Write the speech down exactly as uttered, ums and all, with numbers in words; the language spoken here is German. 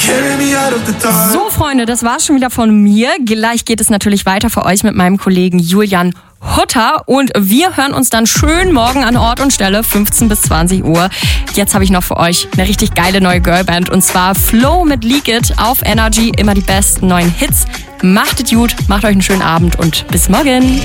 So, Freunde, das war's schon wieder von mir. Gleich geht es natürlich weiter für euch mit meinem Kollegen Julian Hutter und wir hören uns dann schön morgen an Ort und Stelle, fünfzehn bis zwanzig Uhr. Jetzt habe ich noch für euch eine richtig geile neue Girlband und zwar Flow mit Leak It auf Energy. Immer die besten neuen Hits. Macht es gut, macht euch einen schönen Abend und bis morgen.